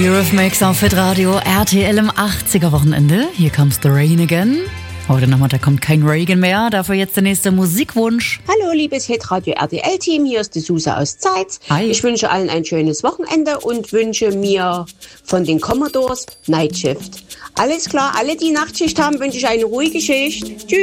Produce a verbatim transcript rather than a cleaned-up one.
Eurythmics auf Hitradio R T L im achtziger-Wochenende. Hier comes the rain again. Heute Nachmittag kommt kein Regen mehr, dafür jetzt der nächste Musikwunsch. Hallo, liebes Hitradio R T L-Team, hier ist die Suse aus Zeitz. Hi. Ich wünsche allen ein schönes Wochenende und wünsche mir von den Commodores Night Shift. Alles klar, alle, die Nachtschicht haben, wünsche ich eine ruhige Schicht. Tschüss.